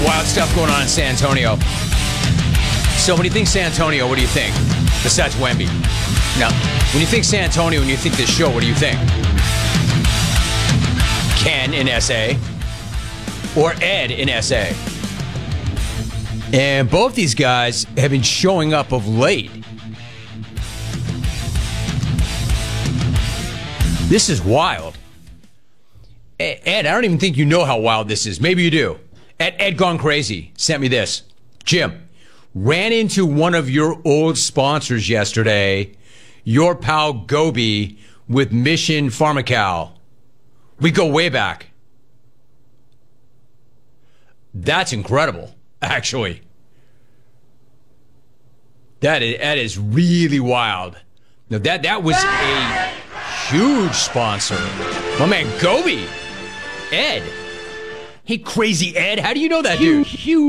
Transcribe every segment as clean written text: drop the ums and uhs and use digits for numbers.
Wild stuff going on in San Antonio. So when you think San Antonio, what do you think? Besides Wemby. Now, when you think San Antonio, when you think this show, what do you think? Ken in SA or Ed in SA? And both these guys have been showing up of late. This is wild. Ed, I don't even think you know how wild this is. Maybe you do. Ed Gone Crazy sent me this. Jim, ran into one of your old sponsors yesterday, your pal Gobi with Mission Pharmacal. We go way back. That's incredible, actually. That is really wild. Now, that was a huge sponsor. My man Gobi. Ed. Hey, crazy Ed. How do you know that dude?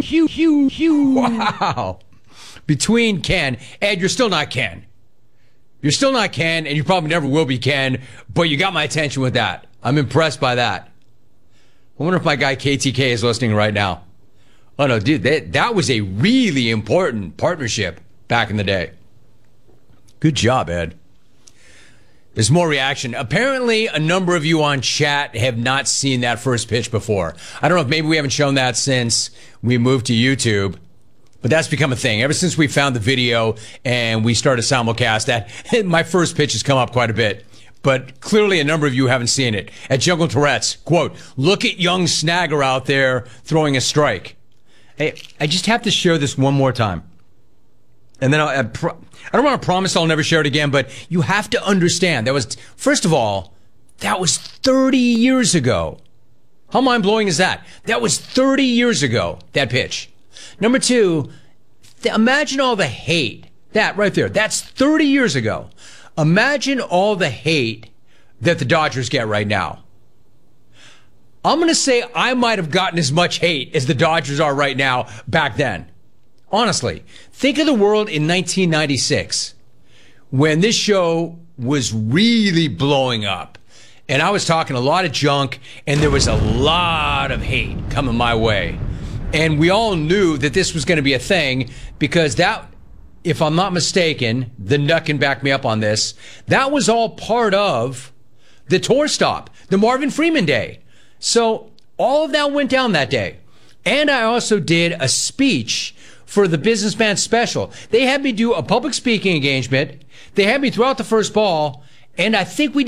Wow. Between Ken, Ed, you're still not Ken. You're still not Ken, and you probably never will be Ken, but you got my attention with that. I'm impressed by that. I wonder if my guy KTK is listening right now. Oh, no, dude, that was a really important partnership back in the day. Good job, Ed. There's more reaction. Apparently, a number of you on chat have not seen that first pitch before. I don't know if maybe we haven't shown that since we moved to YouTube, but that's become a thing. Ever since we found the video and we started simulcast, that my first pitch has come up quite a bit. But clearly a number of you haven't seen it. At Jungle Tourette's, quote, look at young Snagger out there throwing a strike. Hey, I just have to share this one more time. And then I don't want to promise I'll never share it again, but you have to understand first of all, that was 30 years ago. How mind-blowing is that? That was 30 years ago, that pitch. Number two, imagine all the hate. That right there, that's 30 years ago. Imagine all the hate that the Dodgers get right now. I'm going to say I might have gotten as much hate as the Dodgers are right now back then. Honestly, think of the world in 1996 when this show was really blowing up. And I was talking a lot of junk, and there was a lot of hate coming my way. And we all knew that this was going to be a thing because that, if I'm not mistaken, the Nut can back me up on this, that was all part of the tour stop, the Marvin Freeman Day. So all of that went down that day. And I also did a speech for the Businessman Special. They had me do a public speaking engagement. They had me throw out the first ball, and I think we